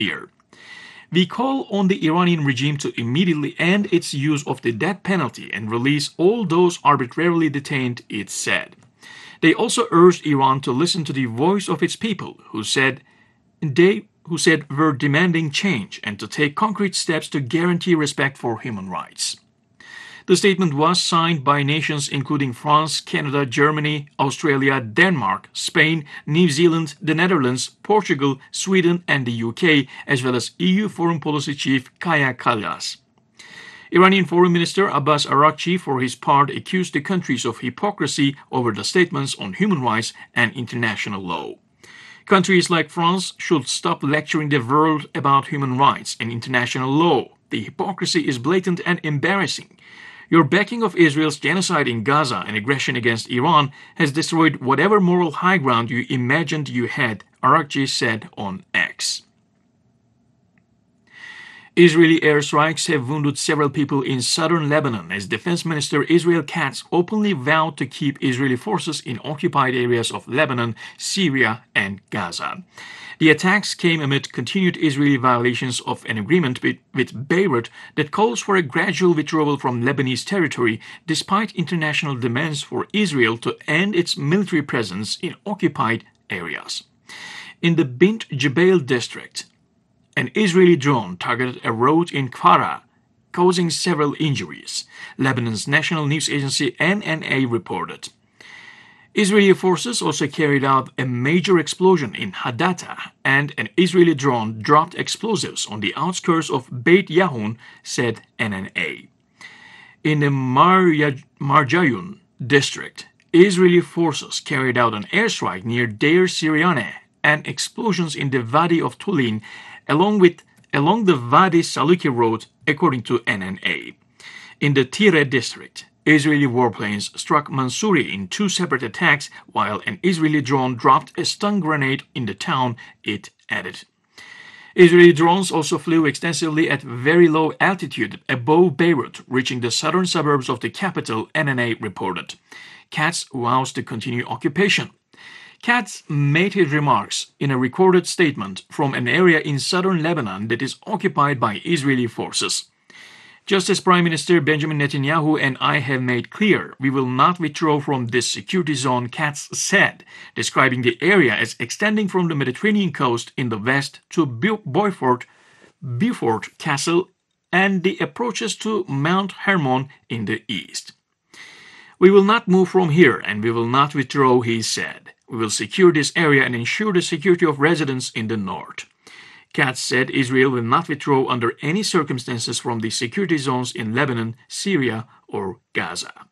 year. We call on the Iranian regime to immediately end its use of the death penalty and release all those arbitrarily detained, it said. They also urged Iran to listen to the voice of its people who said were demanding change and to take concrete steps to guarantee respect for human rights. The statement was signed by nations including France, Canada, Germany, Australia, Denmark, Spain, New Zealand, the Netherlands, Portugal, Sweden, and the UK, as well as EU Foreign Policy Chief Kaja Kallas. Iranian Foreign Minister Abbas Araghchi, for his part, accused the countries of hypocrisy over the statements on human rights and international law. Countries like France should stop lecturing the world about human rights and international law. The hypocrisy is blatant and embarrassing. Your backing of Israel's genocide in Gaza and aggression against Iran has destroyed whatever moral high ground you imagined you had, Araghchi said on X. Israeli airstrikes have wounded several people in southern Lebanon as Defense Minister Israel Katz openly vowed to keep Israeli forces in occupied areas of Lebanon, Syria, and Gaza. The attacks came amid continued Israeli violations of an agreement with Beirut that calls for a gradual withdrawal from Lebanese territory despite international demands for Israel to end its military presence in occupied areas. In the Bint Jbeil district, an Israeli drone targeted a road in Kfara, causing several injuries, Lebanon's national news agency NNA reported. Israeli forces also carried out a major explosion in Hadatta, and an Israeli drone dropped explosives on the outskirts of Beit Yahun, said NNA. In the Marjayun district, Israeli forces carried out an airstrike near Deir Sirianeh and explosions in the Wadi of Tulin along the Wadi Saluki road, according to NNA. In the Tire district, Israeli warplanes struck Mansouri in two separate attacks, while an Israeli drone dropped a stun grenade in the town, it added. Israeli drones also flew extensively at very low altitude above Beirut, reaching the southern suburbs of the capital, NNA reported. Katz vows to continue occupation. Katz made his remarks in a recorded statement from an area in southern Lebanon that is occupied by Israeli forces. Just as Prime Minister Benjamin Netanyahu and I have made clear, we will not withdraw from this security zone, Katz said, describing the area as extending from the Mediterranean coast in the west to Beaufort Castle and the approaches to Mount Hermon in the east. We will not move from here and we will not withdraw, he said. We will secure this area and ensure the security of residents in the north. Katz said Israel will not withdraw under any circumstances from the security zones in Lebanon, Syria, or Gaza.